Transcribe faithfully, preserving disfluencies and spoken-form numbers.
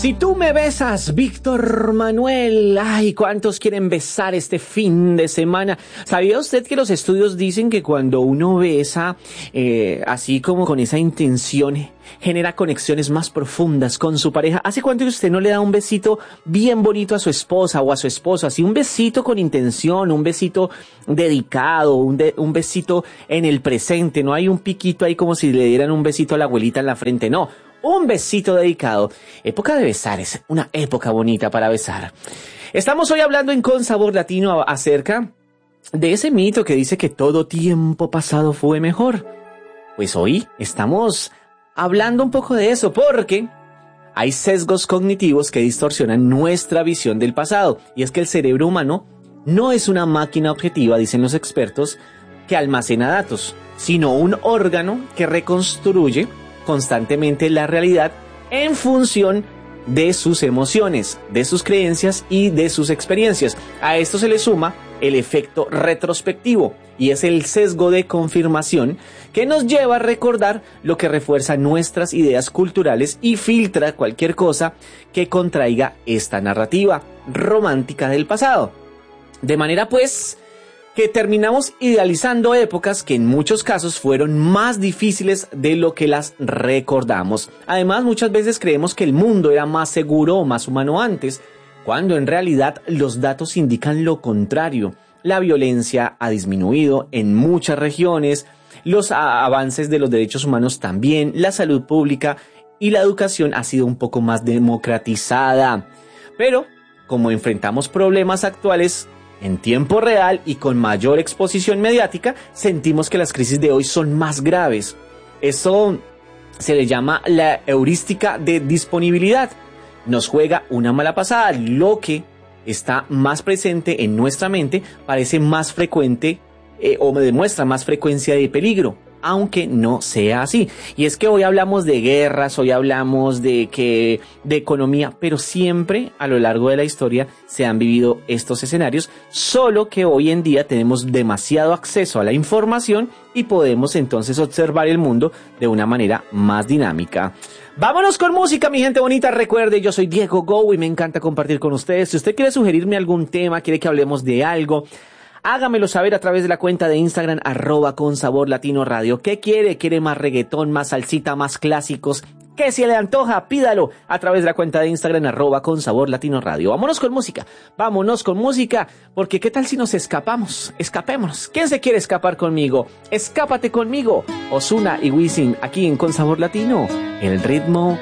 Si tú me besas, Víctor Manuel, ay, ¿cuántos quieren besar este fin de semana? ¿Sabía usted que los estudios dicen que cuando uno besa, eh, así como con esa intención, genera conexiones más profundas con su pareja? ¿Hace cuánto que usted no le da un besito bien bonito a su esposa o a su esposo? Así un besito con intención, un besito dedicado, un, de, un besito en el presente. No hay un piquito ahí como si le dieran un besito a la abuelita en la frente, no. Un besito dedicado. Época de besar, es una época bonita para besar. Estamos hoy hablando en Con Sabor Latino acerca de ese mito que dice que todo tiempo pasado fue mejor. Pues hoy estamos hablando un poco de eso porque hay sesgos cognitivos que distorsionan nuestra visión del pasado. Y es que el cerebro humano no es una máquina objetiva, dicen los expertos, que almacena datos, sino un órgano que reconstruye constantemente la realidad en función de sus emociones, de sus creencias y de sus experiencias. A esto se le suma el efecto retrospectivo y es el sesgo de confirmación que nos lleva a recordar lo que refuerza nuestras ideas culturales y filtra cualquier cosa que contraiga esta narrativa romántica del pasado. De manera pues que terminamos idealizando épocas que en muchos casos fueron más difíciles de lo que las recordamos. Además, muchas veces creemos que el mundo era más seguro o más humano antes, cuando en realidad los datos indican lo contrario. La violencia ha disminuido en muchas regiones, los avances de los derechos humanos también, la salud pública y la educación ha sido un poco más democratizada. Pero, como enfrentamos problemas actuales en tiempo real y con mayor exposición mediática, sentimos que las crisis de hoy son más graves. Eso se le llama la heurística de disponibilidad. Nos juega una mala pasada. Lo que está más presente en nuestra mente parece más frecuente eh, o demuestra más frecuencia de peligro, aunque no sea así. Y es que hoy hablamos de guerras, hoy hablamos de que de economía, pero siempre a lo largo de la historia se han vivido estos escenarios, solo que hoy en día tenemos demasiado acceso a la información y podemos entonces observar el mundo de una manera más dinámica. Vámonos con música, mi gente bonita. Recuerde, yo soy Diego Go y me encanta compartir con ustedes. Si usted quiere sugerirme algún tema, quiere que hablemos de algo, hágamelo saber a través de la cuenta de Instagram, arroba con sabor latino radio. ¿Qué quiere? ¿Quiere más reggaetón, más salsita, más clásicos? ¿Qué se le antoja? Pídalo a través de la cuenta de Instagram, arroba con sabor latino radio. Vámonos con música, vámonos con música, porque ¿qué tal si nos escapamos? Escapémonos. ¿Quién se quiere escapar conmigo? Escápate conmigo. Ozuna y Wisin aquí en Con Sabor Latino, el ritmo